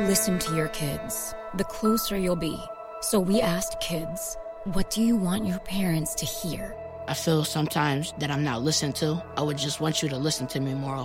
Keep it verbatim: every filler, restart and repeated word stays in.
listen to your kids, the closer you'll be. So we asked kids, what do you want your parents to hear? I feel sometimes that I'm not listened to. I would just want you to listen to me more often.